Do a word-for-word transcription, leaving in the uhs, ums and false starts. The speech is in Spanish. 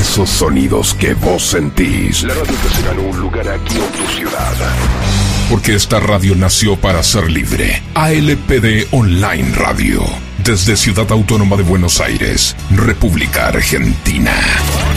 esos sonidos que vos sentís. La radio que se ganó un lugar aquí en tu ciudad. Porque esta radio nació para ser libre. A L P D Online Radio. Desde Ciudad Autónoma de Buenos Aires, República Argentina.